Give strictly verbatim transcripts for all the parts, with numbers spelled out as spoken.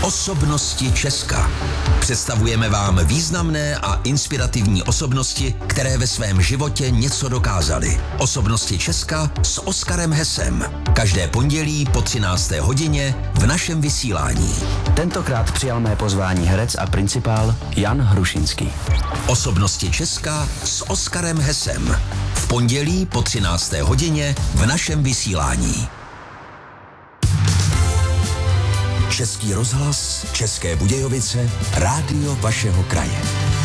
Osobnosti Česka. Představujeme vám významné a inspirativní osobnosti, které ve svém životě něco dokázaly. Osobnosti Česka s Oskarem Hesem. Každé pondělí po třinácté hodině v našem vysílání. Tentokrát přijal mé pozvání herec a principál Jan Hrušinský. Osobnosti Česka s Oskarem Hesem. V pondělí po třinácté hodině v našem vysílání. Český rozhlas, České Budějovice, rádio vašeho kraje.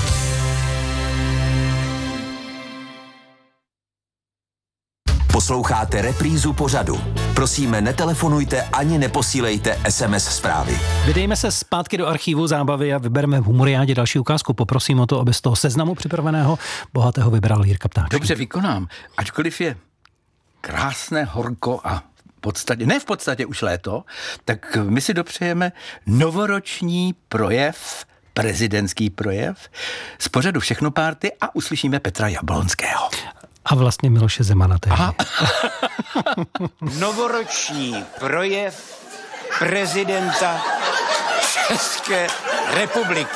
Posloucháte reprízu pořadu. Prosíme, netelefonujte ani neposílejte es em es zprávy. Vydejme se zpátky do archívu zábavy a vybereme v Humoriádě další ukázku. Poprosím o to, aby z toho seznamu připraveného bohatého vybral Jirka Ptáček. Dobře, vykonám. Ačkoliv je krásné, horko a v podstatě, ne v podstatě už léto, tak my si dopřejeme novoroční projev, prezidentský projev z pořadu Všechno párty a uslyšíme Petra Jablonského. A vlastně Miloše Zemana tehdy. Novoroční projev prezidenta České republiky.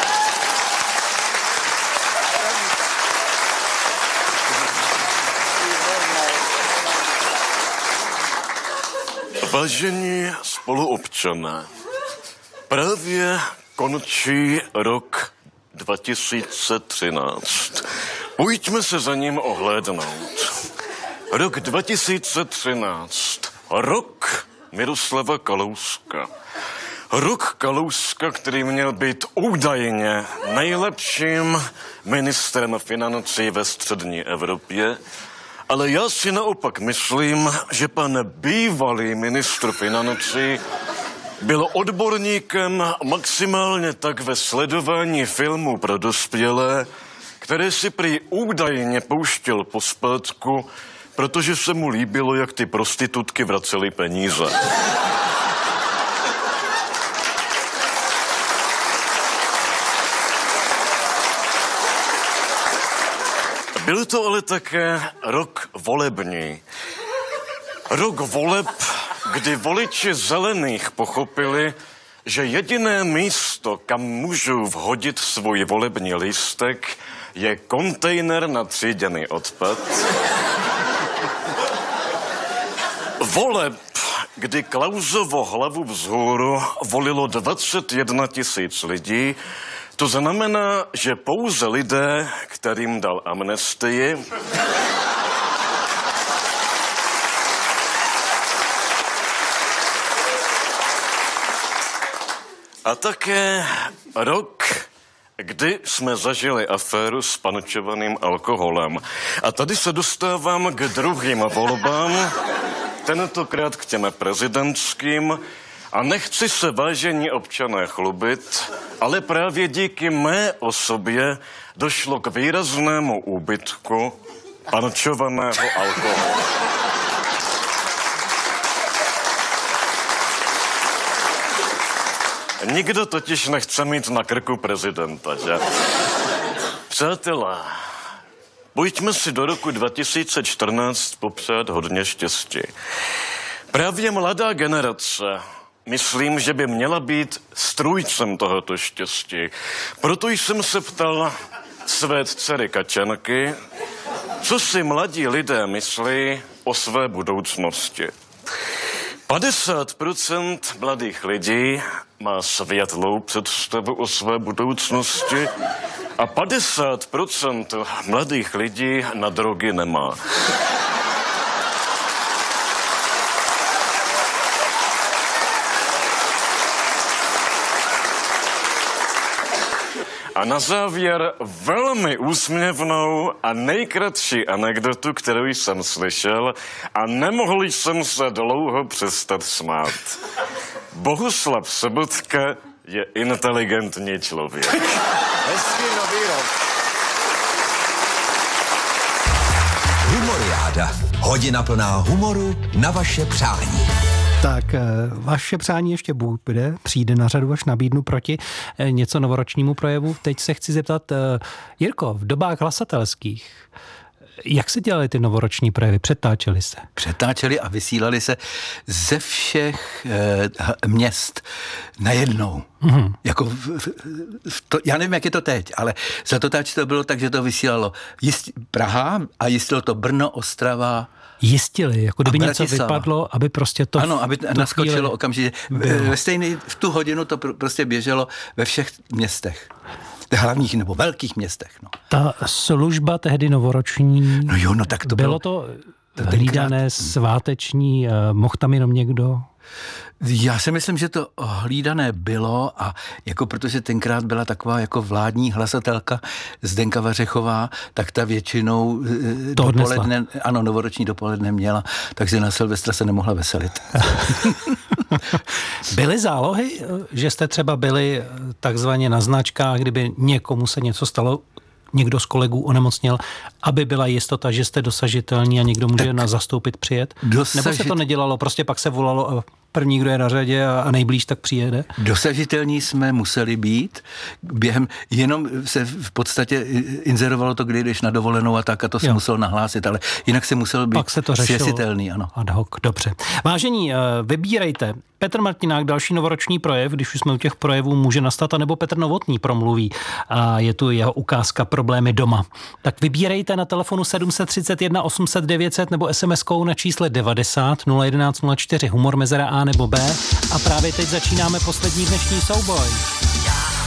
Vážení spoluobčané, právě končí rok dva tisíce třináct. Pojďme se za ním ohlédnout. Rok dva tisíce třináct. Rok Miroslava Kalouska. Rok Kalouska, který měl být údajně nejlepším ministrem financí ve střední Evropě. Ale já si naopak myslím, že pan bývalý ministr financí byl odborníkem maximálně tak ve sledování filmů pro dospělé, které si prý údajně pouštěl pospátku, protože se mu líbilo, jak ty prostitutky vracely peníze. Byl to ale také rok volební. Rok voleb, kdy voliči zelených pochopili, že jediné místo, kam můžou vhodit svůj volební lístek, je kontejner na tříděný odpad. Voleb, kdy Klausovo hlavu vzhůru volilo dvacet jedna tisíc lidí, to znamená, že pouze lidé, kterým dal amnestii, a také rok, kdy jsme zažili aféru s pančovaným alkoholem. A tady se dostávám k druhým volbám, tentokrát k těm prezidentským. A nechci se, vážení občané, chlubit, ale právě díky mé osobě došlo k výraznému úbytku pančovaného alkoholu. Nikdo totiž nechce mít na krku prezidenta, že? Přátelé, pojďme si do roku dva tisíce čtrnáct popřát hodně štěstí. Právě mladá generace, myslím, že by měla být strůjcem tohoto štěstí. Proto jsem se ptal své dcery Kačanky, co si mladí lidé myslí o své budoucnosti. padesát procent mladých lidí má světlou představu o své budoucnosti a padesát procent mladých lidí na drogy nemá. A na závěr velmi úsměvnou a nejkratší anekdotu, kterou jsem slyšel a nemohl jsem se dlouho přestat smát. Bohuslav Sobotka je inteligentní člověk. Hezký nový rok. Humoriáda. Hodina plná humoru na vaše přání. Tak vaše přání ještě bude, přijde na řadu, až nabídnu proti něco novoročnímu projevu. Teď se chci zeptat, Jirko, v dobách hlasatelských Jak se dělaly ty novoroční projevy? Přetáčeli se? Přetáčeli a vysílali se ze všech e, měst najednou. Mm-hmm. Jako v, v, v to, já nevím, jak je to teď, ale za to táč to bylo tak, že to vysílalo jist, Praha a jistilo to Brno, Ostrava, jistili, jako kdyby něco vypadlo, aby prostě to... Ano, aby naskočilo okamžitě. Ve stejný, v tu hodinu to pr- prostě běželo ve všech městech. Hlavních nebo velkých městech. No. Ta služba tehdy novoroční... No jo, no tak to bylo... Bylo to hlídané, sváteční, mohl tam jenom někdo... Já si myslím, že to hlídané bylo a jako protože tenkrát byla taková jako vládní hlasatelka Zdenka Vařechová, tak ta většinou to dopoledne, odnesla. Ano, novoroční dopoledne měla, takže na Silvestra se nemohla veselit. Byly zálohy, že jste třeba byli takzvaně na značkách, kdyby někomu se něco stalo, někdo z kolegů onemocněl, aby byla jistota, že jste dosažitelní a někdo může tak na zastoupit přijet? Dosažit... Nebo se to nedělalo, prostě pak se volalo a první, kdo je na řadě a nejblíž, tak přijede? Dosažitelní jsme museli být. Během, jenom se v podstatě inzerovalo to, kdy jdeš na dovolenou a tak a to se musel nahlásit, ale jinak se musel být pak se to svěsitelný. Ano. Ad hoc, dobře. Vážení, vybírejte. Petr Martinák, další novoroční projev, když už jsme u těch projevů, může nastat, anebo Petr Novotný promluví a je tu jeho ukázka Problémy doma. Tak vybírejte na telefonu sedm set třicet jedna osm set devět set nebo es em eskou na čísle devadesát nula jedenáct nula čtyři, humor mezera A nebo B a právě teď začínáme poslední dnešní souboj.